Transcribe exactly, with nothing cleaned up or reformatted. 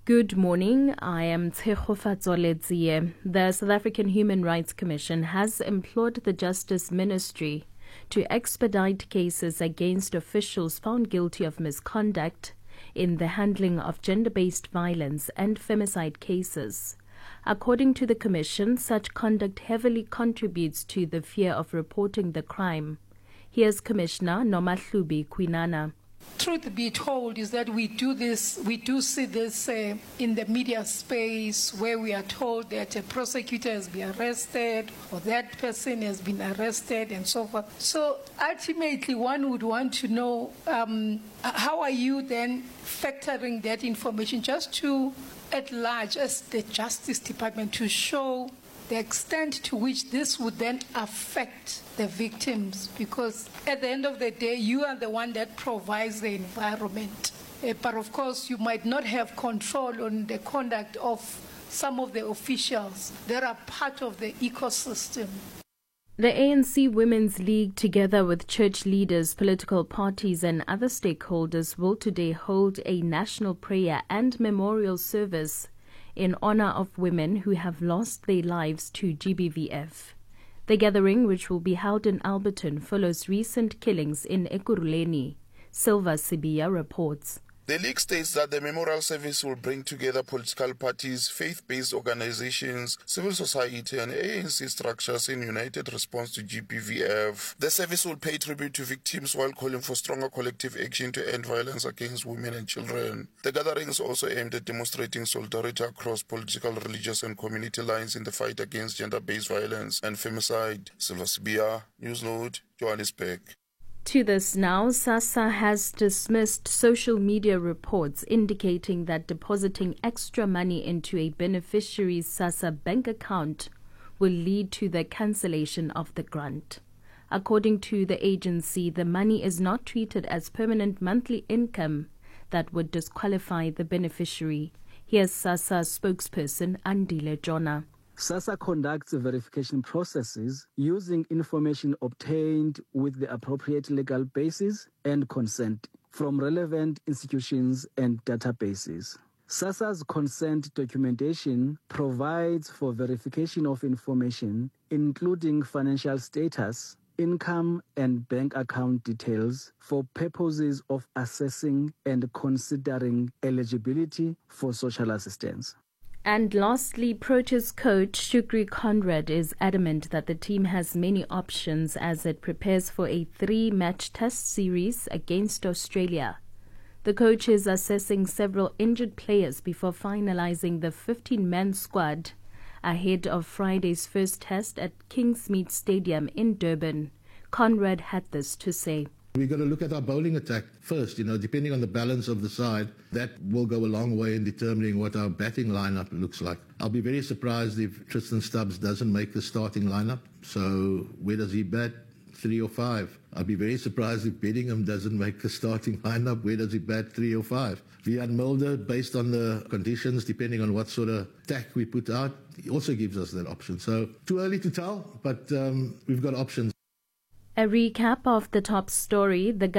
Good morning. I am Tshegofatso Ledzie. The South African Human Rights Commission has implored the Justice Ministry to expedite cases against officials found guilty of misconduct in the handling of gender-based violence and femicide cases. According to the Commission, such conduct heavily contributes to the fear of reporting the crime. Here's Commissioner Nomahlubi Kwinana. Truth be told is that we do this, we do see this uh, in the media space where we are told that a prosecutor has been arrested or that person has been arrested and so forth. So ultimately one would want to know um, how are you then factoring that information just to, at large, as the Justice Department, to show the extent to which this would then affect the victims, because at the end of the day, you are the one that provides the environment. Uh, but of course, you might not have control on the conduct of some of the officials that are part of the ecosystem. The A N C Women's League, together with church leaders, political parties and other stakeholders, will today hold a national prayer and memorial service in honor of women who have lost their lives to G B V F. The gathering, which will be held in Alberton, follows recent killings in Ekurhuleni. Silva Sibia reports. The League states that the memorial service will bring together political parties, faith-based organizations, civil society and A N C structures in united response to G B V F. The service will pay tribute to victims while calling for stronger collective action to end violence against women and children. The gathering is also aimed at demonstrating solidarity across political, religious and community lines in the fight against gender-based violence and femicide. Silva Sibia, Newsnote, Johannesburg. To this now, SASSA has dismissed social media reports indicating that depositing extra money into a beneficiary's SASSA bank account will lead to the cancellation of the grant. According to the agency, the money is not treated as permanent monthly income that would disqualify the beneficiary. Here's SASSA spokesperson Andile Jona. SASSA conducts verification processes using information obtained with the appropriate legal basis and consent from relevant institutions and databases. SASSA's consent documentation provides for verification of information, including financial status, income and bank account details for purposes of assessing and considering eligibility for social assistance. And lastly, Proteas coach Shukri Conrad is adamant that the team has many options as it prepares for a three-match test series against Australia. The coach is assessing several injured players before finalizing the fifteen-man squad ahead of Friday's first test at Kingsmead Stadium in Durban. Conrad had this to say. We've got to look at our bowling attack first, you know, depending on the balance of the side. That will go a long way in determining what our batting lineup looks like. I'll be very surprised if Tristan Stubbs doesn't make the starting lineup. So where does he bat? Three or five? I'll be very surprised if Bedingham doesn't make the starting lineup. Where does he bat? Three or five? Riaan Mulder, based on the conditions, depending on what sort of attack we put out, he also gives us that option. So too early to tell, but um, we've got options. A recap of the top story. The